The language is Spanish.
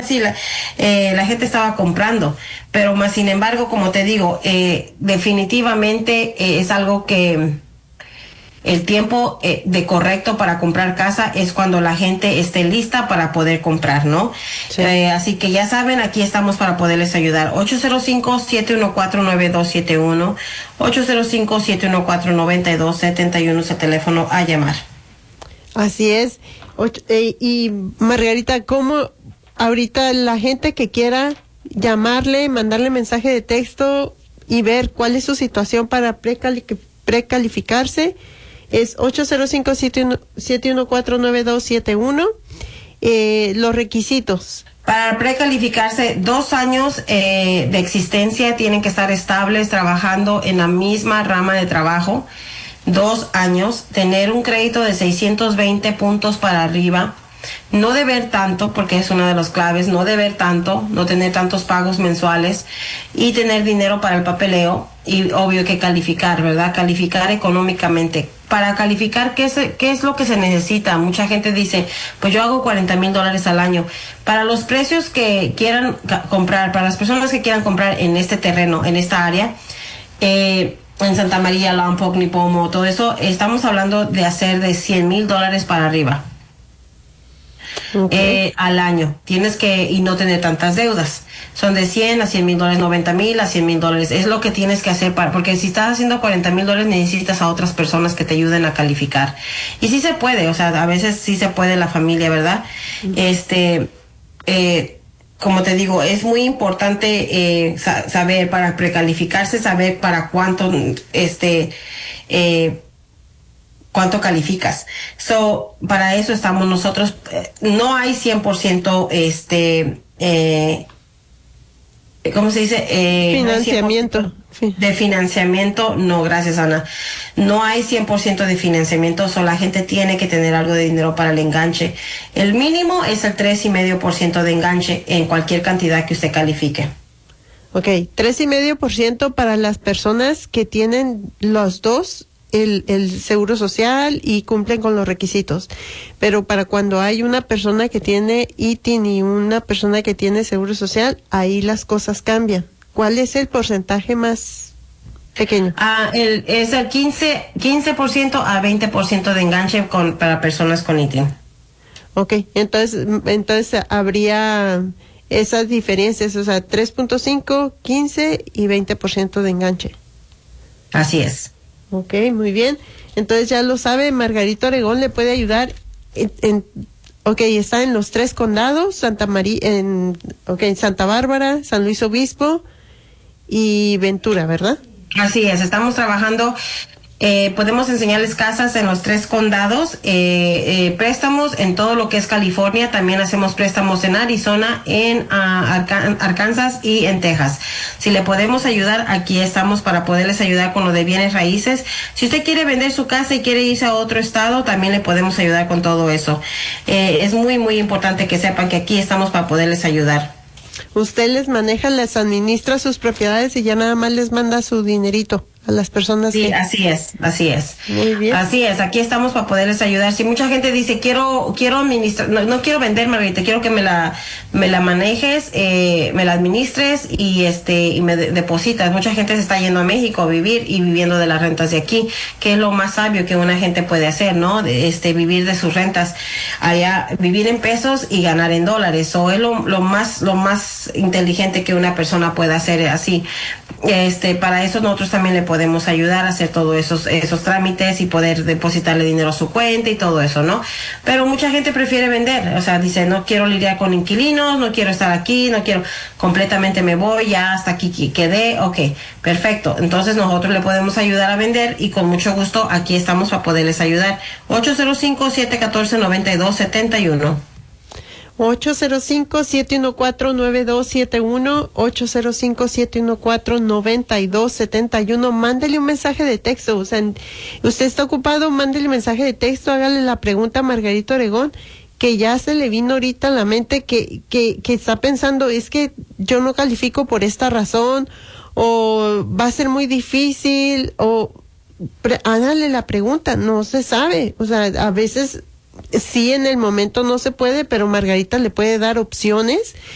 sí, la gente estaba comprando, pero más sin embargo, como te digo, definitivamente es algo que el tiempo de correcto para comprar casa es cuando la gente esté lista para poder comprar, ¿no? Sí. Así que ya saben, aquí estamos para poderles ayudar. 805-714-9271, 805-714-9271 es el teléfono a llamar. Así es. Y Margarita, ¿cómo ahorita la gente que quiera llamarle, mandarle mensaje de texto y ver cuál es su situación para precalificarse? Es 805-714-9271. Los requisitos. Para precalificarse, 2 años de existencia, tienen que estar estables, trabajando en la misma rama de trabajo. 2 años, tener un crédito de 620 puntos para arriba, no deber tanto, porque es una de las claves, no deber tanto, no tener tantos pagos mensuales y tener dinero para el papeleo y obvio que calificar, ¿verdad? Calificar económicamente. Para calificar, ¿qué es lo que se necesita? Mucha gente dice, pues yo hago $40,000 al año. Para los precios que quieran comprar, para las personas que quieran comprar en este terreno, en esta área, en Santa María, Lompoc, Nipomo, todo eso, estamos hablando de hacer de $100,000 para arriba. Okay. Al año. Tienes que, y no tener tantas deudas. Son de 100 a $100,000, 90,000 a $100,000. Es lo que tienes que hacer porque si estás haciendo $40,000 necesitas a otras personas que te ayuden a calificar. Y sí se puede, o sea, a veces sí se puede la familia, ¿verdad? Como te digo, es muy importante saber para precalificarse, saber para cuánto cuánto calificas. Para eso estamos nosotros. No hay 100% ¿cómo se dice? Financiamiento. De financiamiento, no, gracias Ana. No hay 100% de financiamiento, la gente tiene que tener algo de dinero para el enganche. El mínimo es el 3,5% de enganche en cualquier cantidad que usted califique. Ok, 3,5% para las personas que tienen los dos, el seguro social y cumplen con los requisitos. Pero para cuando hay una persona que tiene ITIN y una persona que tiene seguro social, ahí las cosas cambian. ¿Cuál es el porcentaje más pequeño? Es el 15% a 20% de enganche para personas con ITIN. Ok, entonces habría esas diferencias, o sea, 3.5, 15 y 20% de enganche. Así es. Ok, muy bien. Entonces ya lo sabe, Margarita Oregón le puede ayudar ok, está en los 3 condados, Santa Bárbara, San Luis Obispo y Ventura, ¿verdad? Así es, estamos trabajando, podemos enseñarles casas en los 3 condados, préstamos en todo lo que es California, también hacemos préstamos en Arizona, en Arkansas y en Texas. Si le podemos ayudar, aquí estamos para poderles ayudar con lo de bienes raíces. Si usted quiere vender su casa y quiere irse a otro estado, también le podemos ayudar con todo eso. Es muy, muy importante que sepan que aquí estamos para poderles ayudar. Usted les maneja, les administra sus propiedades y ya nada más les manda su dinerito a las personas. Sí, así es. Muy bien. Así es, aquí estamos para poderles ayudar. Si mucha gente dice, quiero administrar, no quiero vender, Margarita, quiero que me la manejes, me la administres y me depositas. Mucha gente se está yendo a México a vivir y viviendo de las rentas de aquí, que es lo más sabio que una gente puede hacer, ¿no? Vivir de sus rentas allá, vivir en pesos y ganar en dólares. O es lo más inteligente que una persona puede hacer así. Para eso nosotros también le podemos ayudar a hacer todos esos trámites y poder depositarle dinero a su cuenta y todo eso, ¿no? Pero mucha gente prefiere vender, o sea, dice, no quiero lidiar con inquilinos, no quiero estar aquí, no quiero, completamente me voy, ya hasta aquí quedé, ok, perfecto. Entonces nosotros le podemos ayudar a vender y con mucho gusto aquí estamos para poderles ayudar. 805-714-9271. 805-714-9271, 805-714-9271. Mándele un mensaje de texto. O sea, usted está ocupado, mándele un mensaje de texto, hágale la pregunta a Margarita Oregón, que ya se le vino ahorita a la mente que está pensando, es que yo no califico por esta razón, o va a ser muy difícil, o hágale la pregunta, no se sabe. O sea, a veces sí, en el momento no se puede, pero Margarita le puede dar opciones